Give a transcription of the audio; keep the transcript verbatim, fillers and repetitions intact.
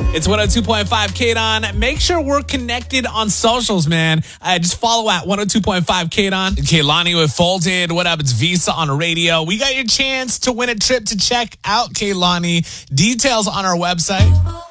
It's one oh two point five K D O N. Make sure we're connected on socials, man. Uh, just follow at one oh two point five K D O N. Kaylani with Folded. What up? It's Visa on radio. We got your chance to win a trip to check out Kaylani. Details on our website.